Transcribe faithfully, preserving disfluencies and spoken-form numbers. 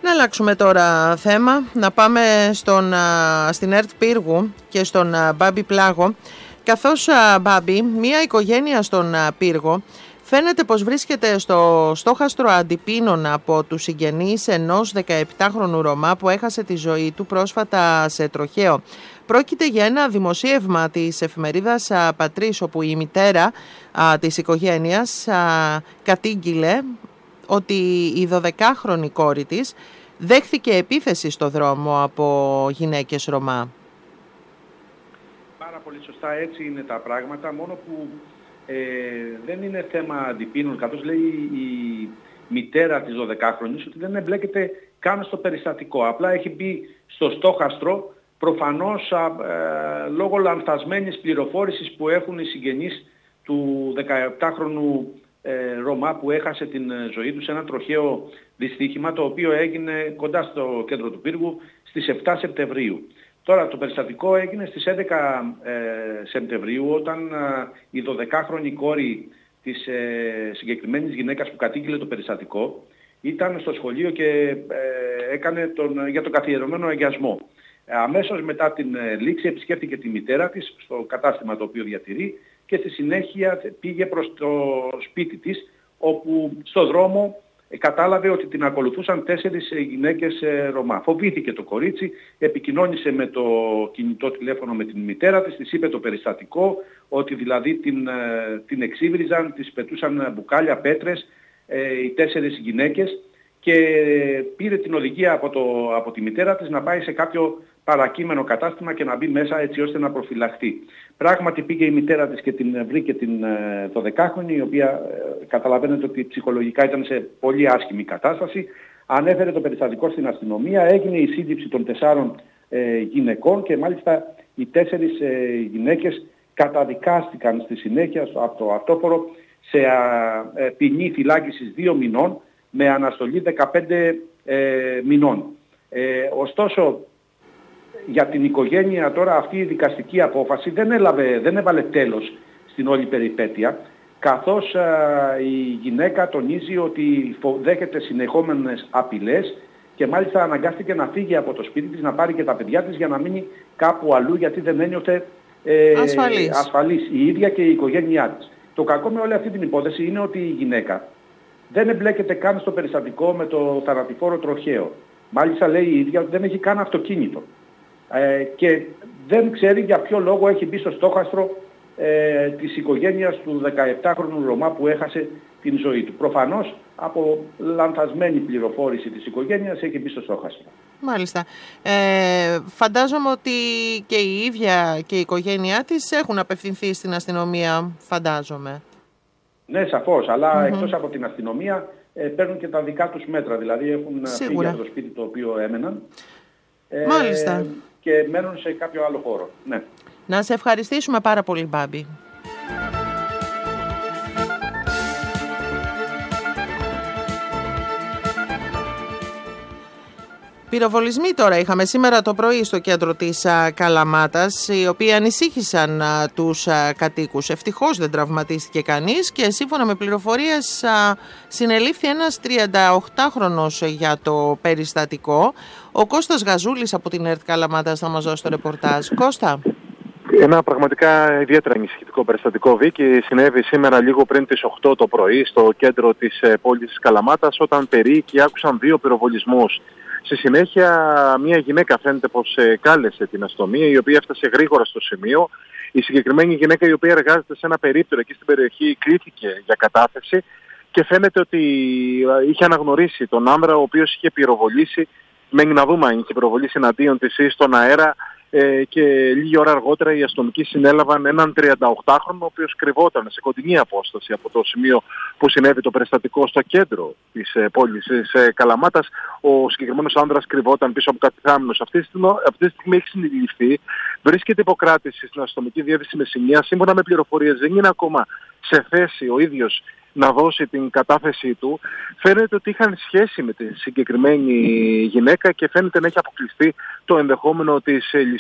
Να αλλάξουμε τώρα θέμα, να πάμε στον, στην ΕΡΤ Πύργου και στον Μπάμπη Πλάγο. Καθώς, Μπάμπη, μια οικογένεια στον Πύργο φαίνεται πως βρίσκεται στο στόχαστρο αντιπίνων από τους συγγενείς ενός δεκαεπτάχρονου Ρωμά που έχασε τη ζωή του πρόσφατα σε τροχαίο. Πρόκειται για ένα δημοσίευμα της εφημερίδας Πατρίς, όπου η μητέρα α, της οικογένειας α, κατήγγειλε ότι η δωδεκάχρονη κόρη της δέχθηκε επίθεση στο δρόμο από γυναίκες Ρωμά. Πάρα πολύ σωστά, έτσι είναι τα πράγματα, μόνο που ε, δεν είναι θέμα αντιπίνων, καθώς λέει η μητέρα της δωδεκάχρονης ότι δεν εμπλέκεται καν στο περιστατικό. Απλά έχει μπει στο στόχαστρο, προφανώς α, ε, λόγω λανθασμένης πληροφόρησης που έχουν οι συγγενείς του δεκαεπτάχρονου ε, Ρωμά που έχασε την ζωή του σε ένα τροχαίο δυστύχημα, το οποίο έγινε κοντά στο κέντρο του Πύργου στις επτά Σεπτεμβρίου. Τώρα το περιστατικό έγινε στις έντεκα ε, Σεπτεμβρίου, όταν ε, η δωδεκάχρονη κόρη της ε, συγκεκριμένης γυναίκας που κατήγγειλε το περιστατικό ήταν στο σχολείο και ε, έκανε τον, για τον καθιερωμένο αγιασμό. Αμέσως μετά την ε, λήξη επισκέφθηκε τη μητέρα της στο κατάστημα το οποίο διατηρεί και στη συνέχεια πήγε προς το σπίτι της, όπου στο δρόμο κατάλαβε ότι την ακολουθούσαν τέσσερις γυναίκες Ρωμά. Φοβήθηκε το κορίτσι, επικοινώνησε με το κινητό τηλέφωνο με την μητέρα της, της είπε το περιστατικό, ότι δηλαδή την, την εξύβριζαν, της πετούσαν μπουκάλια, πέτρες, οι τέσσερις γυναίκες, και πήρε την οδηγία από, το, από τη μητέρα της να πάει σε κάποιο παρακείμενο κατάστημα και να μπει μέσα έτσι ώστε να προφυλαχθεί. Πράγματι πήγε η μητέρα της και την βρήκε την δωδεκάχρονη, η οποία ε, καταλαβαίνετε ότι ψυχολογικά ήταν σε πολύ άσχημη κατάσταση. Ανέφερε το περιστατικό στην αστυνομία, έγινε η σύλληψη των τεσσάρων ε, γυναικών και μάλιστα οι τέσσερις ε, γυναίκες καταδικάστηκαν στη συνέχεια από το αυτόφορο σε α, ε, ποινή φυλάκισης δύο μηνών με αναστολή δεκαπέντε ε, μηνών. Ε, ωστόσο, για την οικογένεια τώρα αυτή η δικαστική απόφαση δεν, έλαβε, δεν έβαλε τέλος στην όλη περιπέτεια, καθώς α, η γυναίκα τονίζει ότι δέχεται συνεχόμενες απειλές και μάλιστα αναγκάστηκε να φύγει από το σπίτι της, να πάρει και τα παιδιά της για να μείνει κάπου αλλού, γιατί δεν ένιωθε ε, ασφαλής. ασφαλής η ίδια και η οικογένειά της. Το κακό με όλη αυτή την υπόθεση είναι ότι η γυναίκα δεν εμπλέκεται καν στο περιστατικό με το θανατηφόρο τροχαίο. Μάλιστα λέει η ίδια ότι δεν έχει καν αυτοκίνητο. Ε, και δεν ξέρει για ποιο λόγο έχει μπει στο στόχαστρο ε, της οικογένειας του δεκαεπτάχρονου Ρωμά που έχασε την ζωή του. Προφανώς από λανθασμένη πληροφόρηση της οικογένειας έχει μπει στο στόχαστρο. Μάλιστα. Ε, φαντάζομαι ότι και η ίδια και η οικογένειά της έχουν απευθυνθεί στην αστυνομία, φαντάζομαι. Ναι, σαφώς, αλλά mm-hmm. εκτός από την αστυνομία ε, παίρνουν και τα δικά τους μέτρα. Δηλαδή έχουν Σίγουρα. φύγει από το σπίτι το οποίο έμεναν. Ε, Μάλιστα. Και μένουν σε κάποιο άλλο χώρο. Ναι. Να σε ευχαριστήσουμε πάρα πολύ, Μπάμπη. Πυροβολισμοί τώρα είχαμε σήμερα το πρωί στο κέντρο της α, Καλαμάτας, οι οποίοι ανησύχησαν α, τους α, κατοίκους. Ευτυχώς δεν τραυματίστηκε κανείς και σύμφωνα με πληροφορίες α, συνελήφθη ένας τριανταοκτάχρονος για το περιστατικό. Ο Κώστας Γαζούλης από την ΕΡΤ Καλαμάτας θα μας δώσει το ρεπορτάζ. Κώστα. Ένα πραγματικά ιδιαίτερα ανησυχητικό περιστατικό, Βίκη, συνέβη σήμερα λίγο πριν τις οκτώ το πρωί στο κέντρο της πόλης της Καλαμάτας, όταν περίοικοι άκουσαν δύο πυροβολισμούς. Στη συνέχεια μια γυναίκα φαίνεται πως κάλεσε την αστυνομία, η οποία έφτασε γρήγορα στο σημείο. Η συγκεκριμένη γυναίκα, η οποία εργάζεται σε ένα περίπτερο εκεί στην περιοχή, κλήθηκε για κατάθεση και φαίνεται ότι είχε αναγνωρίσει τον άνδρα ο οποίος είχε πυροβολήσει. Μένει να δούμε αν είχε πυροβολήσει εναντίον της ή στον αέρα. Ε, και λίγη ώρα αργότερα οι αστυνομικοί συνέλαβαν έναν τριανταοκτάχρονο ο οποίος κρυβόταν σε κοντινή απόσταση από το σημείο που συνέβη το περιστατικό στο κέντρο της ε, πόλης της ε, Καλαμάτας. Ο συγκεκριμένος άνδρας κρυβόταν πίσω από κάτι θάμνους. Αυτή, αυτή τη στιγμή έχει συνειδητοποιηθεί, βρίσκεται υποκράτηση στην αστυνομική διεύθυνση Μεσσηνίας. Σύμφωνα με πληροφορίες δεν είναι ακόμα σε θέση ο ίδιος να δώσει την κατάθεσή του. Φαίνεται ότι είχαν σχέση με τη συγκεκριμένη γυναίκα και φαίνεται να έχει αποκλειστεί το ενδεχόμενο της